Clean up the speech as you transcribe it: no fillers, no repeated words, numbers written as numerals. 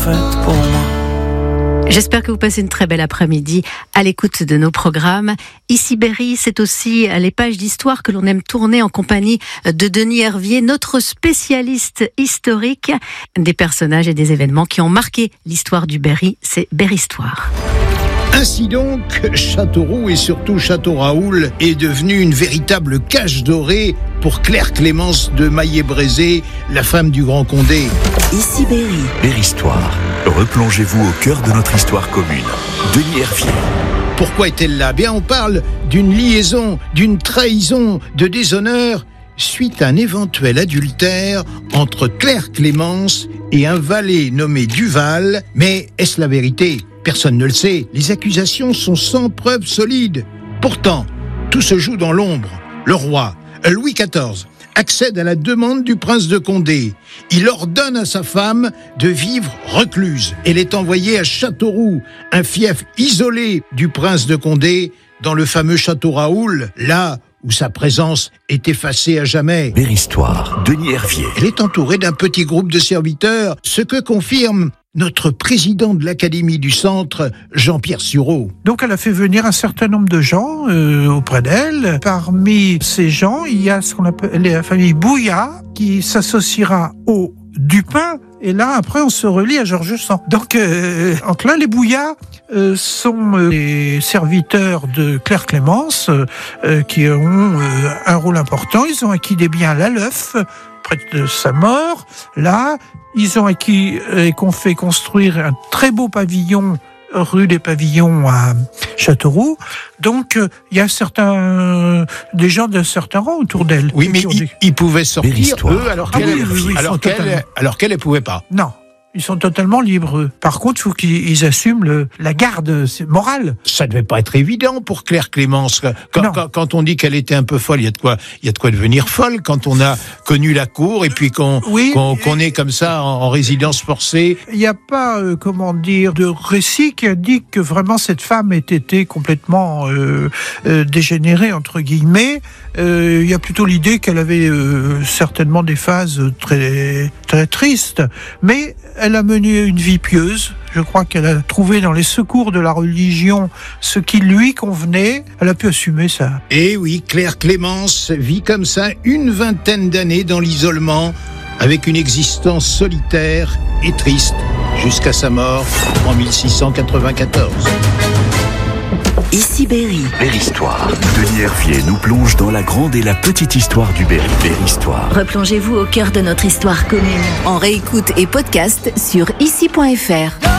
faite pour moi. J'espère que vous passez une très belle après-midi à l'écoute de nos programmes. Ici Berry, c'est aussi les pages d'histoire que l'on aime tourner en compagnie de Denis Hervier, notre spécialiste historique des personnages et des événements qui ont marqué l'histoire du Berry. C'est Berry-Histoire. Ainsi donc, Châteauroux et surtout Château-Raoul est devenu une véritable cage dorée pour Claire Clémence de Maillé-Brézé, la femme du Grand Condé. Ici Berry. Berry-Histoire. Replongez-vous au cœur de notre histoire commune. Denis Hervier. Pourquoi est-elle là ? Bien, on parle d'une liaison, d'une trahison, de déshonneur suite à un éventuel adultère entre Claire Clémence et un valet nommé Duval. Mais est-ce la vérité ? Personne ne le sait. Les accusations sont sans preuve solide. Pourtant, tout se joue dans l'ombre. Le roi, Louis XIV, accède à la demande du prince de Condé. Il ordonne à sa femme de vivre recluse. Elle est envoyée à Châteauroux, un fief isolé du prince de Condé, dans le fameux Château Raoul, là où sa présence est effacée à jamais. Berry-Histoire. Denis Hervier. Elle est entourée d'un petit groupe de serviteurs, ce que confirme notre président de l'Académie du Centre, Jean-Pierre Sureau. Donc elle a fait venir un certain nombre de gens auprès d'elle. Parmi ces gens, il y a ce qu'on appelle la famille Bouillat, qui s'associera au Dupin. Et là, après, on se relie à Georges Sand. Donc, entre là, les Bouillats sont les serviteurs de Claire Clémence, qui ont un rôle important. Ils ont acquis des biens à La Leuf, près de sa mort. Là, ils ont acquis et qu'on fait construire un très beau pavillon rue des Pavillons à Châteauroux. Donc, il y a des gens d'un certain rang autour d'elle. Oui, mais ils pouvaient sortir, eux, alors qu'elle ne pouvait pas. Non. Ils sont totalement libres, eux. Par contre, il faut qu'ils assument la garde morale. Ça ne devait pas être évident pour Claire Clémence. Quand on dit qu'elle était un peu folle, il y a de quoi devenir folle quand on a connu la cour et puis qu'on est comme ça en résidence forcée. Il n'y a pas, de récit qui indique que vraiment cette femme ait été complètement dégénérée, entre guillemets. Il y a plutôt l'idée qu'elle avait certainement des phases très, très tristes. Mais elle a mené une vie pieuse. Je crois qu'elle a trouvé dans les secours de la religion ce qui lui convenait. Elle a pu assumer ça. Et oui, Claire Clémence vit comme ça une vingtaine d'années dans l'isolement, avec une existence solitaire et triste, jusqu'à sa mort en 1694. Ici Berry. Berry-Histoire. Denis Hervier nous plonge dans la grande et la petite histoire du Berry. Berry-Histoire. Replongez-vous au cœur de notre histoire commune. En réécoute et podcast sur ici.fr.